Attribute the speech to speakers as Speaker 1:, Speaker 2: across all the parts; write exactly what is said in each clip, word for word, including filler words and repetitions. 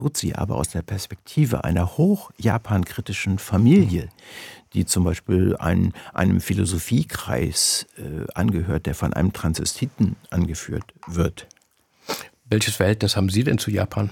Speaker 1: tut sie aber aus der Perspektive einer hoch-Japan-kritischen Familie, die zum Beispiel ein, einem Philosophiekreis äh, angehört, der von einem Transvestiten angeführt wird.
Speaker 2: Welches Verhältnis haben Sie denn zu Japan?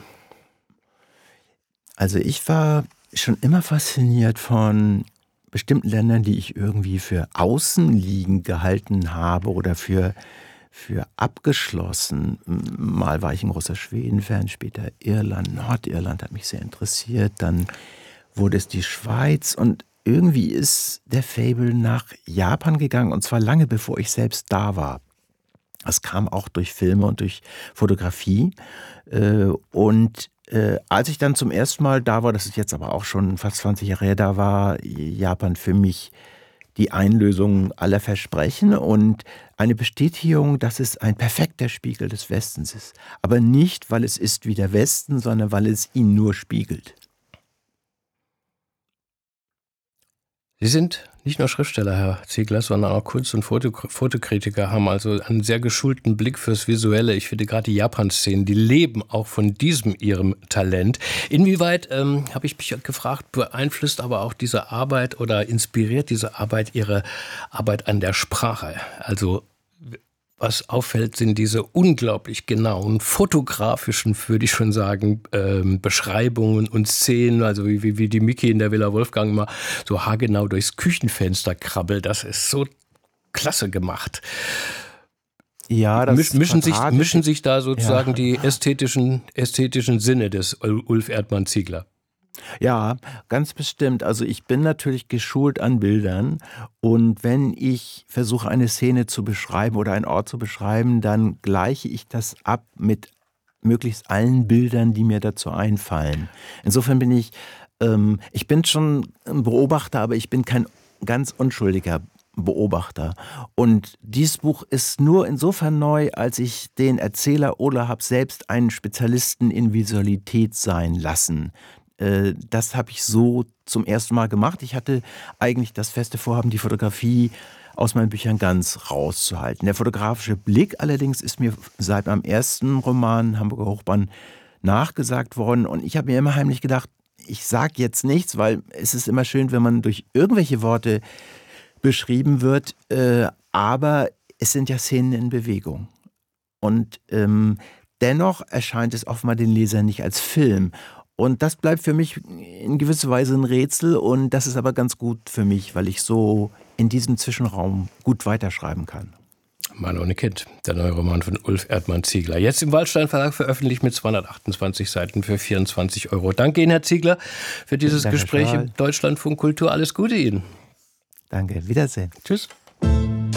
Speaker 1: Also ich war schon immer fasziniert von bestimmten Ländern, die ich irgendwie für außenliegend gehalten habe oder für, für abgeschlossen. Mal war ich ein großer Schweden-Fan, später Irland, Nordirland hat mich sehr interessiert. Dann wurde es die Schweiz und irgendwie ist der Faible nach Japan gegangen und zwar lange bevor ich selbst da war. Das kam auch durch Filme und durch Fotografie und Äh, als ich dann zum ersten Mal da war, das ist jetzt aber auch schon fast zwanzig Jahre her, da war Japan für mich die Einlösung aller Versprechen und eine Bestätigung, dass es ein perfekter Spiegel des Westens ist. Aber nicht, weil es ist wie der Westen, sondern weil es ihn nur spiegelt.
Speaker 2: Sie sind nicht nur Schriftsteller, Herr Ziegler, sondern auch Kunst- und Foto- Fotokritiker, haben also einen sehr geschulten Blick fürs Visuelle. Ich finde gerade die Japan-Szenen, die leben auch von diesem ihrem Talent. Inwieweit, ähm, habe ich mich gefragt, beeinflusst aber auch diese Arbeit oder inspiriert diese Arbeit Ihre Arbeit an der Sprache? Also was auffällt, sind diese unglaublich genauen, fotografischen, würde ich schon sagen, ähm, Beschreibungen und Szenen, also wie, wie, wie die Micky in der Villa Wolfgang immer so haargenau durchs Küchenfenster krabbelt. Das ist so klasse gemacht.
Speaker 1: Ja, das
Speaker 2: Misch, mischen, sich,
Speaker 1: Quadratische-
Speaker 2: mischen sich da sozusagen
Speaker 1: Ja.
Speaker 2: die ästhetischen, ästhetischen Sinne des Ulf Erdmann Ziegler.
Speaker 1: Ja, ganz bestimmt. Also ich bin natürlich geschult an Bildern und wenn ich versuche, eine Szene zu beschreiben oder einen Ort zu beschreiben, dann gleiche ich das ab mit möglichst allen Bildern, die mir dazu einfallen. Insofern bin ich, ähm, ich bin schon ein Beobachter, aber ich bin kein ganz unschuldiger Beobachter. Und dieses Buch ist nur insofern neu, als ich den Erzähler Ola habe selbst einen Spezialisten in Visualität sein lassen. Das habe ich so zum ersten Mal gemacht. Ich hatte eigentlich das feste Vorhaben, die Fotografie aus meinen Büchern ganz rauszuhalten. Der fotografische Blick allerdings ist mir seit meinem ersten Roman Hamburger Hochbahn nachgesagt worden. Und ich habe mir immer heimlich gedacht, ich sage jetzt nichts, weil es ist immer schön, wenn man durch irgendwelche Worte beschrieben wird. Äh, aber es sind ja Szenen in Bewegung. Und ähm, dennoch erscheint es offenbar den Lesern nicht als Film. Und das bleibt für mich in gewisser Weise ein Rätsel und das ist aber ganz gut für mich, weil ich so in diesem Zwischenraum gut weiterschreiben kann.
Speaker 2: Mann ohne Kind, der neue Roman von Ulf Erdmann Ziegler. Jetzt im Waldstein Verlag veröffentlicht mit zweihundertachtundzwanzig Seiten für vierundzwanzig Euro. Danke Ihnen, Herr Ziegler, für dieses
Speaker 1: Danke,
Speaker 2: Gespräch
Speaker 1: Charles.
Speaker 2: im Deutschlandfunk Kultur. Alles Gute Ihnen.
Speaker 1: Danke, Wiedersehen.
Speaker 2: Tschüss.